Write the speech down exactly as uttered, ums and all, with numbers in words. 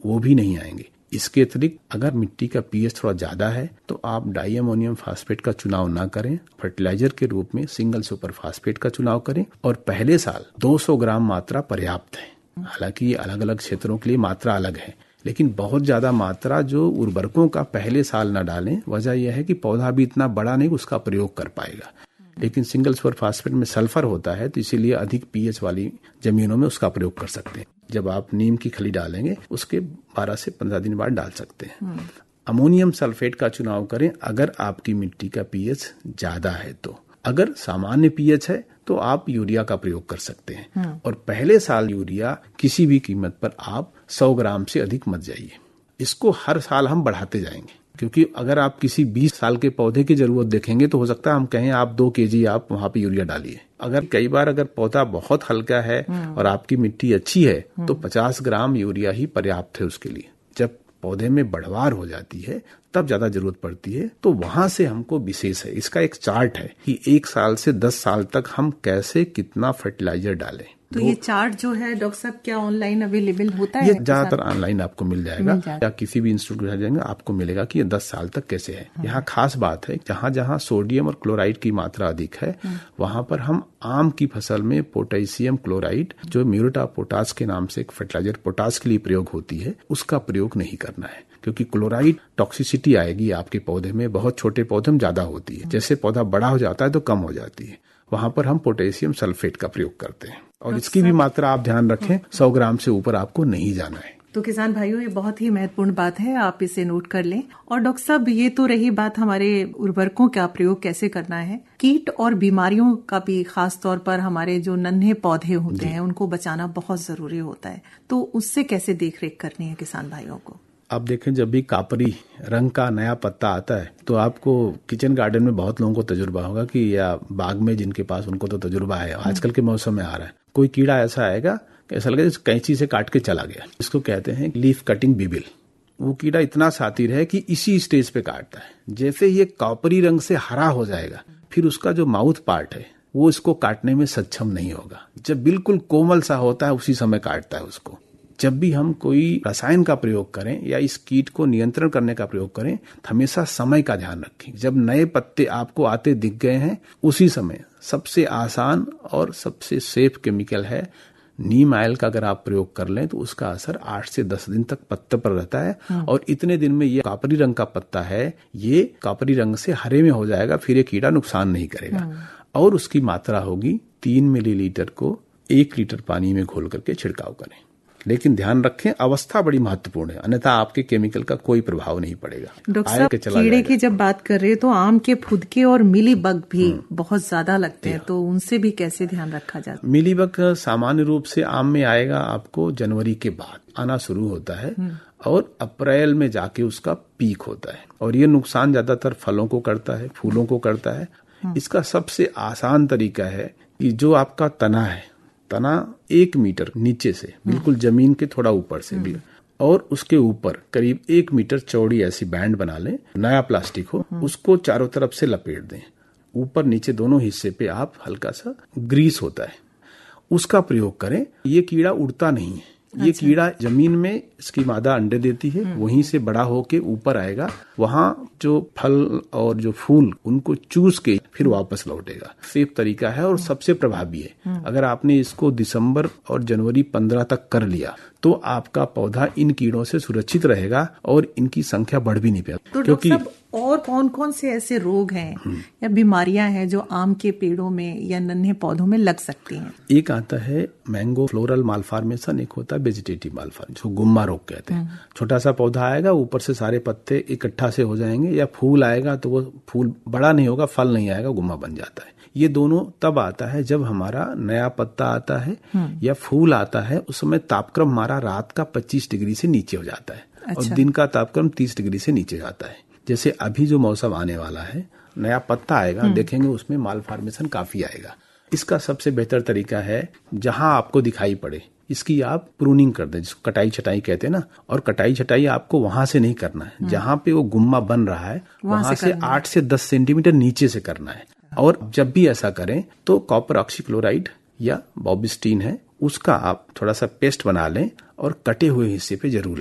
वो भी नहीं आएंगे। इसके अतिरिक्त अगर मिट्टी का पीएच थोड़ा ज्यादा है तो आप डाई अमोनियम फास्फेट का चुनाव ना करें, फर्टिलाइजर के रूप में सिंगल सुपर फास्फेट का चुनाव करें और पहले साल दो सौ ग्राम मात्रा पर्याप्त है। हालांकि ये अलग अलग क्षेत्रों के लिए मात्रा अलग है, लेकिन बहुत ज्यादा मात्रा जो उर्वरकों का पहले साल न डालें। वजह यह है कि पौधा भी इतना बड़ा नहीं उसका प्रयोग कर पाएगा, लेकिन सिंगल सुपर फास्फेट में सल्फर होता है तो इसीलिए अधिक पीएच वाली जमीनों में उसका प्रयोग कर सकते हैं। जब आप नीम की खली डालेंगे उसके बारह से पंद्रह दिन बाद डाल सकते हैं। अमोनियम सल्फेट का चुनाव करें अगर आपकी मिट्टी का पीएच ज्यादा है तो। अगर सामान्य पीएच है तो आप यूरिया का प्रयोग कर सकते हैं और पहले साल यूरिया किसी भी कीमत पर आप सौ ग्राम से अधिक मत जाइए। इसको हर साल हम बढ़ाते जाएंगे, क्योंकि अगर आप किसी बीस साल के पौधे की जरूरत देखेंगे तो हो सकता है हम कहें आप दो केजी आप वहाँ पे यूरिया डालिए। अगर कई बार अगर पौधा बहुत हल्का है और आपकी मिट्टी अच्छी है तो पचास ग्राम यूरिया ही पर्याप्त है उसके लिए। जब पौधे में बढ़वार हो जाती है तब ज्यादा जरूरत पड़ती है, तो वहां से हमको विशेष है। इसका एक चार्ट है कि एक साल से दस साल तक हम कैसे कितना फर्टिलाइजर डालें। तो ये चार्ट जो है डॉक्टर साहब क्या ऑनलाइन अवेलेबल होता है? ये ज्यादातर ऑनलाइन आपको मिल जाएगा, या किसी भी इंस्टीट्यूट में जाएंगे आपको मिलेगा कि ये दस साल तक कैसे है। यहाँ खास बात है, जहाँ जहाँ सोडियम और क्लोराइड की मात्रा अधिक है वहां पर हम आम की फसल में पोटेशियम क्लोराइड जो म्यूरेट ऑफ पोटाश के नाम से एक फर्टिलाइजर पोटाश के लिए प्रयोग होती है उसका प्रयोग नहीं करना है, क्योंकि क्लोराइड टॉक्सिसिटी आएगी आपके पौधे में। बहुत छोटे पौधे में ज्यादा होती है, जैसे पौधा बड़ा हो जाता है तो कम हो जाती है। वहां पर हम पोटेशियम सल्फेट का प्रयोग करते हैं और इसकी भी मात्रा आप ध्यान रखें, सौ ग्राम से ऊपर आपको नहीं जाना है। तो किसान भाइयों ये बहुत ही महत्वपूर्ण बात है, आप इसे नोट कर लें। और डॉक्टर साहब ये तो रही बात हमारे उर्वरकों का प्रयोग कैसे करना है, कीट और बीमारियों का भी खास तौर पर हमारे जो नन्हे पौधे होते हैं उनको बचाना बहुत जरूरी होता है, तो उससे कैसे देख रेख करनी है किसान भाइयों को? आप देखें जब भी कापरी रंग का नया पत्ता आता है तो आपको किचन गार्डन में बहुत लोगों को तजुर्बा होगा कि या बाग में जिनके पास उनको तो तजुर्बा है, आजकल के मौसम में आ रहा है, कोई कीड़ा ऐसा आएगा ऐसा लगेगा जैसे कैंची से काट के चला गया। इसको कहते हैं लीफ कटिंग बीबिल। वो कीड़ा इतना शातिर है कि इसी स्टेज पे काटता है। जैसे ये कॉपरी रंग से हरा हो जाएगा फिर उसका जो माउथ पार्ट है वो इसको काटने में सक्षम नहीं होगा। जब बिल्कुल कोमल सा होता है उसी समय काटता है उसको। जब भी हम कोई रसायन का प्रयोग करें या इस कीट को नियंत्रण करने का प्रयोग करें हमेशा समय का ध्यान रखें। जब नए पत्ते आपको आते दिख गए हैं उसी समय सबसे आसान और सबसे सेफ केमिकल है नीम ऑयल का। अगर आप प्रयोग कर लें तो उसका असर आठ से दस दिन तक पत्ते पर रहता है और इतने दिन में ये कापरी रंग का पत्ता है ये कापरी रंग से हरे में हो जाएगा, फिर ये कीड़ा नुकसान नहीं करेगा। और उसकी मात्रा होगी तीन मिलीलीटर को एक लीटर पानी में घोल करके छिड़काव करें। लेकिन ध्यान रखें अवस्था बड़ी महत्वपूर्ण है, अन्यथा आपके केमिकल का कोई प्रभाव नहीं पड़ेगा। डॉक्टर साहब कीड़े की जब बात कर रहे हैं तो आम के फुदके और मिली बग भी बहुत ज्यादा लगते हैं, तो उनसे भी कैसे ध्यान रखा जाता है? मिली बग सामान्य रूप से आम में आएगा आपको जनवरी के बाद आना शुरू होता है और अप्रैल में जाके उसका पीक होता है और ये नुकसान ज्यादातर फलों को करता है, फूलों को करता है। इसका सबसे आसान तरीका है कि जो आपका तना है, तना एक मीटर नीचे से बिल्कुल जमीन के थोड़ा ऊपर से भी और उसके ऊपर करीब एक मीटर चौड़ी ऐसी बैंड बना लें, नया प्लास्टिक हो, उसको चारों तरफ से लपेट दें। ऊपर नीचे दोनों हिस्से पे आप हल्का सा ग्रीस होता है उसका प्रयोग करें। ये कीड़ा उड़ता नहीं है, ये अच्छा। कीड़ा जमीन में इसकी मादा अंडे देती है, वहीं से बड़ा होके ऊपर आएगा, वहां जो फल और जो फूल उनको चूस के फिर वापस लौटेगा। सेफ तरीका है और सबसे प्रभावी है। अगर आपने इसको दिसंबर और जनवरी पंद्रह तक कर लिया तो आपका पौधा इन कीड़ों से सुरक्षित रहेगा और इनकी संख्या बढ़ भी नहीं पाएगी। तो क्योंकि और कौन कौन से ऐसे रोग हैं या बीमारियां हैं जो आम के पेड़ों में या नन्हे पौधों में लग सकती हैं? एक आता है मैंगो फ्लोरल मालफॉर्मेशन, एक होता है वेजिटेटिव मालफॉर्मेशन, जो गुम्मा रोग कहते हैं। छोटा सा पौधा आएगा, ऊपर से सारे पत्ते इकट्ठा से हो जाएंगे, या फूल आएगा तो वो फूल बड़ा नहीं होगा, फल नहीं आएगा, गुम्मा बन जाता है। ये दोनों तब आता है जब हमारा नया पत्ता आता है या फूल आता है, उस समय तापक्रम हमारा रात का पच्चीस डिग्री से नीचे हो जाता है। अच्छा। और दिन का तापक्रम तीस डिग्री से नीचे जाता है। जैसे अभी जो मौसम आने वाला है, नया पत्ता आएगा, देखेंगे उसमें मालफॉर्मेशन काफी आएगा। इसका सबसे बेहतर तरीका है जहां आपको दिखाई पड़े इसकी आप प्रूनिंग कर दें, जिसको कटाई छटाई कहते हैं ना। और कटाई छटाई आपको वहां से नहीं करना है, जहां पे वो गुम्मा बन रहा है वहां से आठ से दस सेंटीमीटर नीचे से करना है। और जब भी ऐसा करें तो कॉपर ऑक्सीक्लोराइड या बॉबिस्टीन है उसका आप थोड़ा सा पेस्ट बना लें और कटे हुए हिस्से पे जरूर